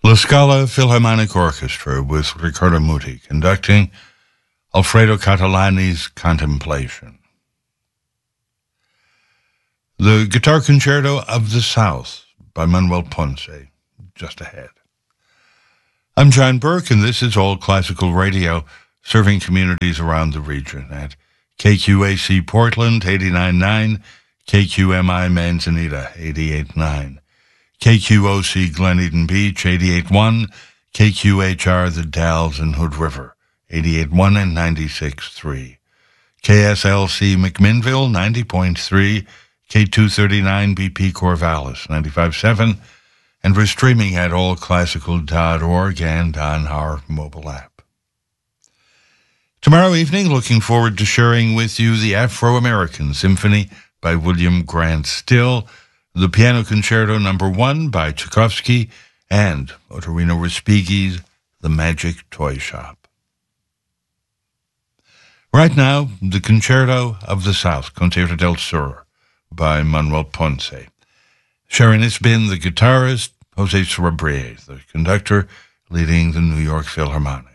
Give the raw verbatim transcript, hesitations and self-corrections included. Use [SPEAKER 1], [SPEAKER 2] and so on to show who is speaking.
[SPEAKER 1] La Scala Philharmonic Orchestra with Riccardo Muti conducting Alfredo Catalani's Contemplation. The Guitar Concerto of the South by Manuel Ponce, just ahead. I'm John Burke, and this is All Classical Radio, serving communities around the region at K Q A C Portland, eighty-nine point nine, K Q M I Manzanita, eighty-eight point nine, K Q O C Glen Eden Beach, eighty-eight point one, K Q H R The Dalles and Hood River, eighty-eight point one and ninety-six point three, K S L C McMinnville, ninety point three, K two thirty-nine B P Corvallis, ninety-five point seven, and we're streaming at all classical dot org and on our mobile app. Tomorrow evening, looking forward to sharing with you the Afro-American Symphony by William Grant Still, the Piano Concerto Number One by Tchaikovsky, and Ottorino Respighi's The Magic Toy Shop. Right now, the Concerto of the South, Concerto del Sur, by Manuel Ponce. Sharon Isbin, the guitarist, Jose Sorabrier, the conductor, leading the New York Philharmonic.